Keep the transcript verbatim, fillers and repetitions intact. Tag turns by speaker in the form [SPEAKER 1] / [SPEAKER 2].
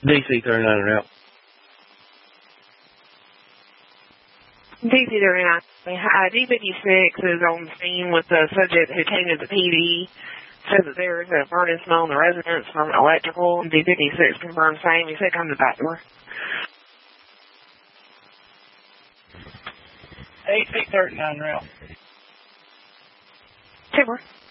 [SPEAKER 1] D C thirty-nine route.
[SPEAKER 2] D C thirty-nine. Uh, D fifty-six is on the scene with the subject who came to the P D. Says that there is a burning smell in the residence from electrical. D fifty-six confirmed same. He said come to the back door.
[SPEAKER 3] D C thirty-nine route.
[SPEAKER 2] Timber.